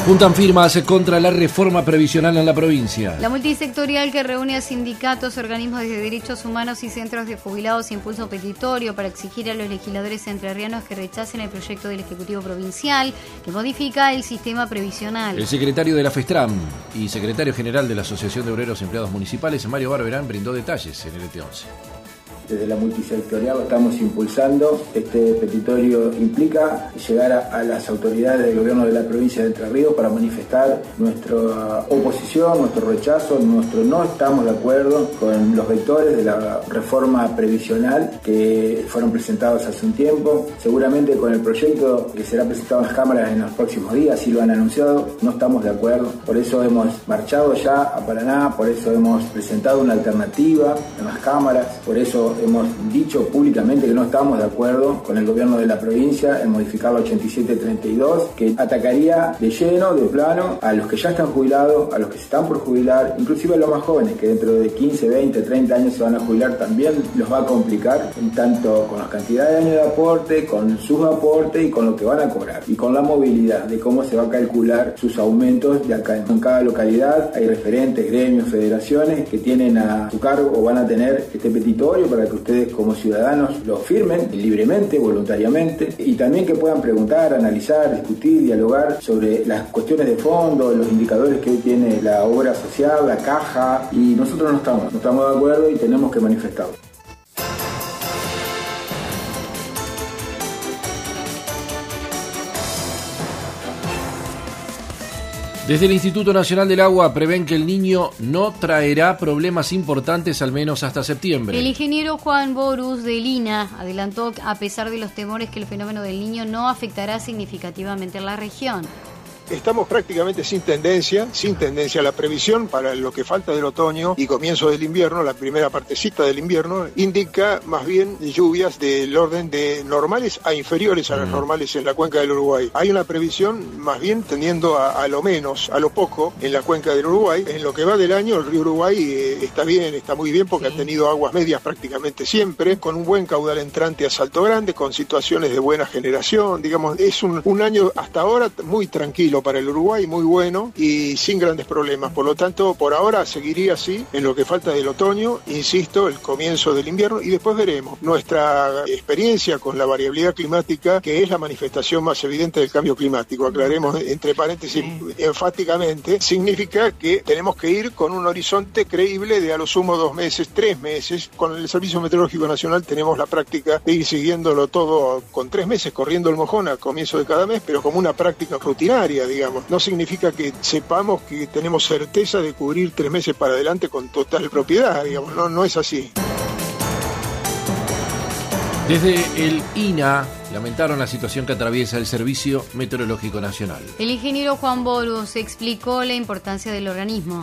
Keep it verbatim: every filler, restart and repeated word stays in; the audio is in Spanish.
Juntan firmas contra la reforma previsional en la provincia. La multisectorial que reúne a sindicatos, organismos de derechos humanos y centros de jubilados impulsa un petitorio para exigir a los legisladores entrerrianos que rechacen el proyecto del Ejecutivo Provincial que modifica el sistema previsional. El secretario de la FESTRAM y secretario general de la Asociación de Obreros Empleados Municipales, Mario Barberán, brindó detalles en el E T once. Desde la multisectorial estamos impulsando. Este petitorio implica llegar a, a las autoridades del gobierno de la provincia de Entre Ríos para manifestar nuestra oposición, nuestro rechazo, nuestro no estamos de acuerdo con los vectores de la reforma previsional que fueron presentados hace un tiempo. Seguramente con el proyecto que será presentado en las cámaras en los próximos días, si lo han anunciado, no estamos de acuerdo. Por eso hemos marchado ya a Paraná, por eso hemos presentado una alternativa en las cámaras, por eso hemos dicho públicamente que no estamos de acuerdo con el gobierno de la provincia en modificar la ochenta y siete treinta y dos, que atacaría de lleno, de plano, a los que ya están jubilados, a los que se están por jubilar, inclusive a los más jóvenes, que dentro de quince, veinte, treinta años se van a jubilar, también los va a complicar, en tanto con la cantidad de años de aporte, con sus aportes y con lo que van a cobrar, y con la movilidad, de cómo se va a calcular sus aumentos de acá. En cada localidad hay referentes, gremios, federaciones que tienen a su cargo o van a tener este petitorio para que ustedes como ciudadanos lo firmen libremente, voluntariamente, y también que puedan preguntar, analizar, discutir, dialogar sobre las cuestiones de fondo, los indicadores que hoy tiene la obra social, la caja, y nosotros no estamos, no estamos de acuerdo y tenemos que manifestarlo. Desde el Instituto Nacional del Agua prevén que el Niño no traerá problemas importantes al menos hasta septiembre. El ingeniero Juan Borus del I N A adelantó a pesar de los temores que el fenómeno del Niño no afectará significativamente a la región. Estamos prácticamente sin tendencia, sin tendencia. La previsión para lo que falta del otoño y comienzo del invierno, la primera partecita del invierno, indica más bien lluvias del orden de normales a inferiores a las normales en la cuenca del Uruguay. Hay una previsión más bien tendiendo a, a lo menos, a lo poco, en la cuenca del Uruguay. En lo que va del año, el río Uruguay eh, está bien, está muy bien porque sí. Ha tenido aguas medias prácticamente siempre, con un buen caudal entrante a Salto Grande, con situaciones de buena generación. Digamos, es un, un año hasta ahora muy tranquilo para el Uruguay, muy bueno y sin grandes problemas. Por lo tanto, por ahora seguiría así en lo que falta del otoño, insisto, el comienzo del invierno y después veremos. Nuestra experiencia con la variabilidad climática, que es la manifestación más evidente del cambio climático, aclaremos entre paréntesis enfáticamente, significa que tenemos que ir con un horizonte creíble de a lo sumo dos meses, tres meses. Con el Servicio Meteorológico Nacional tenemos la práctica de ir siguiéndolo todo con tres meses, corriendo el mojón al comienzo de cada mes, pero como una práctica rutinaria, digamos. No significa que sepamos que tenemos certeza de cubrir tres meses para adelante con total propiedad, digamos, no, no es así. Desde el I N A lamentaron la situación que atraviesa el Servicio Meteorológico Nacional. El ingeniero Juan Borus explicó la importancia del organismo.